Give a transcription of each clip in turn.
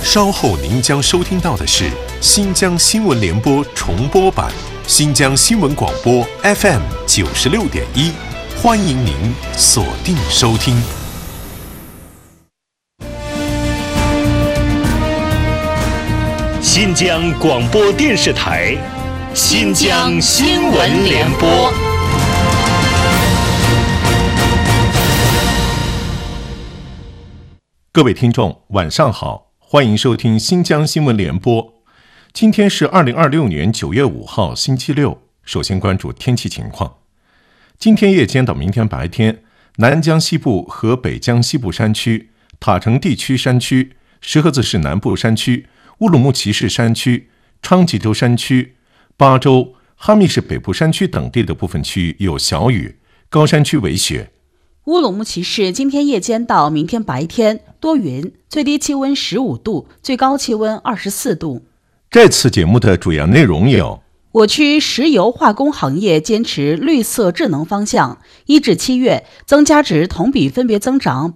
稍后您将收听到的是新疆新闻联播重播版，新疆新闻广播 FM 96.1，欢迎您锁定收听。 新疆广播电视台，新疆新闻联播。 各位听众，晚上好，欢迎收听新疆新闻联播。今天是2026年9月5号，星期六。首先关注天气情况。今天夜间到明天白天，南疆西部和北疆西部山区、塔城地区山区、石河子市南部山区、乌鲁木齐市山区、昌吉州山区、巴州、哈密市北部山区等地的部分区域有小雨，高山区为雪。 乌鲁木齐市今天夜间到明天白天多云，最低气温15度，最高气温24度。 这次节目的主要内容有： 我区石油化工行业坚持绿色智能方向，1至7月增加值同比分别增长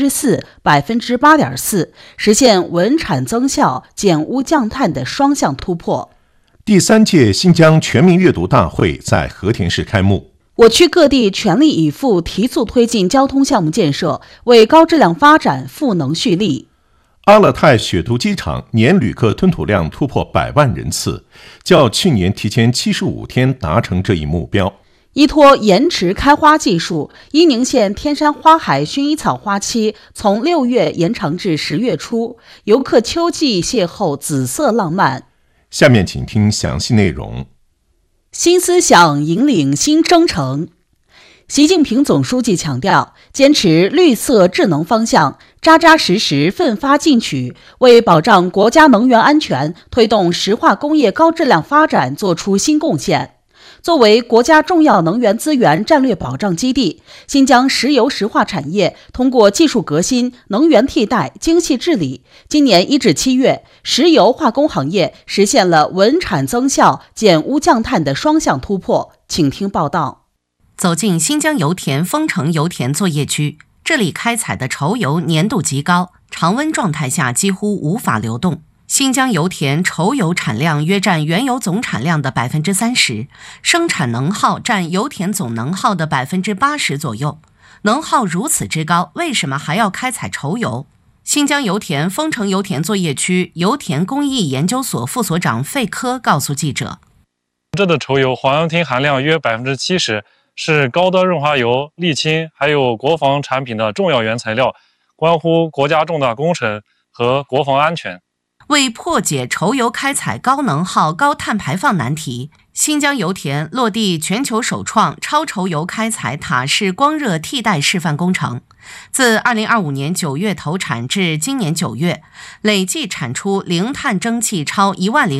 4%、8.4%，实现稳产增效、减污降碳的双向突破。 第3届新疆全民阅读大会在和田市开幕。 我区各地全力以赴提速推进交通项目建设，为高质量发展赋能蓄力。 阿勒泰雪都机场年旅客吞吐量突破100万人次，较去年提前75天达成这一目标。 依托延迟开花技术，伊宁县天山花海薰衣草花期从6月延长至10月初，游客秋季邂逅紫色浪漫。 下面请听详细内容。 新思想引领新征程。习近平总书记强调，坚持绿色智能方向，扎扎实实奋发进取，为保障国家能源安全、推动石化工业高质量发展作出新贡献。作为国家重要能源资源战略保障基地，新疆石油石化产业通过技术革新、能源替代、精细治理，今年1至7月，石油化工行业实现了稳产增效、减污降碳的双向突破。请听报道。 走进新疆油田丰城油田作业区，这里开采的稠油粘度极高，常温状态下几乎无法流动。新疆油田稠油产量约占原油总产量的30%，生产能耗占油田总能耗的80%左右。能耗如此之高，为什么还要开采稠油？新疆油田丰城油田作业区油田工艺研究所副所长费科告诉记者， 这的稠油黄氧烃含量约70%，是高端润滑油、沥青还有国防产品的重要原材料，关乎国家重大工程和国防安全。 为破解稠油开采高能耗、高碳排放难题，新疆油田落地全球首创超稠油开采塔式光热替代示范工程。自2025年9月投产至今年9月，累计产出零碳蒸汽超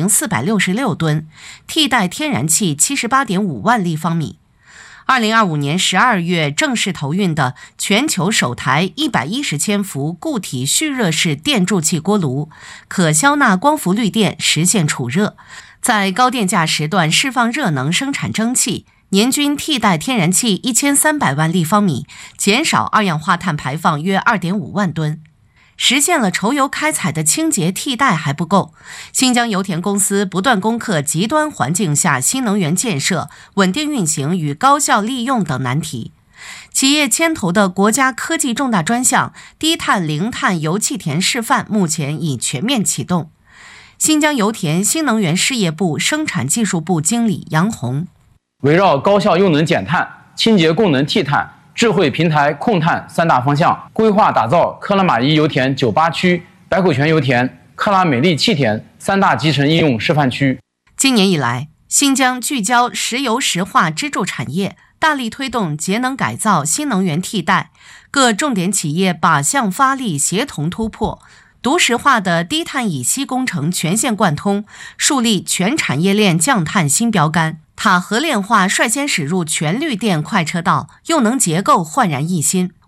10466吨，替代天然气78.5万立方米。2025年12月正式投运的全球首台110千伏固体蓄热式电助气锅炉，可消纳光伏绿电，实现储热，在高电价时段释放热能生产蒸汽，年均替代天然气1300万立方米，减少二氧化碳排放约2.5万吨。实现了稠油开采的清洁替代还不够，新疆油田公司不断攻克极端环境下新能源建设、稳定运行与高效利用等难题。企业牵头的国家科技重大专项低碳零碳油气田示范目前已全面启动。新疆油田新能源事业部生产技术部经理杨红， 围绕高效用能减碳、清洁供能替碳、智慧平台控碳3大方向，规划打造克拉玛依油田98区、白口泉油田、克拉美丽气田3大集成应用示范区。 今年以来，新疆聚焦石油石化支柱产业，大力推动节能改造、新能源替代，各重点企业靶向发力，协同突破。独石化的低碳乙烯工程全线贯通，树立全产业链降碳新标杆。塔河炼化率先驶入全绿电快车道，用能结构焕然一新。